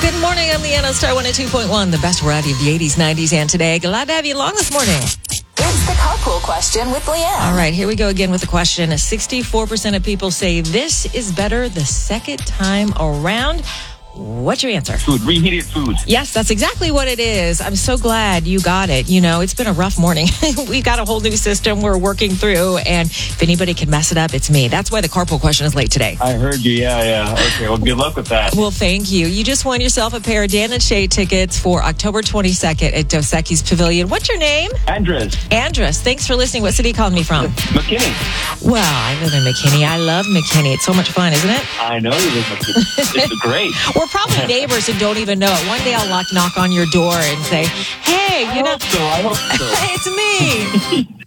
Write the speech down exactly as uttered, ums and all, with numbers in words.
Good morning. I'm Leanna, Star one oh two point one, the best variety of the eighties, nineties, and today. Glad to have you along this morning. It's the carpool question with Leanne. All right, here we go again with the question. sixty-four percent of people say this is better the second time around. What's your answer? Food, reheated food. Yes, that's exactly what it is. I'm so glad you got it. You know, it's been a rough morning. We've got a whole new system we're working through, and if anybody can mess it up, it's me. That's why the carpool question is late today. I heard you. Yeah, yeah. Okay, well, good luck with that. Well, thank you. You just won yourself a pair of Dan and Shay tickets for October twenty-second at Dos Equis Pavilion. What's your name? Andres. Andres. Thanks for listening. What city you calling me from? McKinney. Well, I live in McKinney. I love McKinney. It's so much fun, isn't it? I know you live in McKinney. It's great. We're probably neighbors and don't even know it. One day I'll knock, knock on your door and say, hey, you I know, hope so. I hope so. it's me.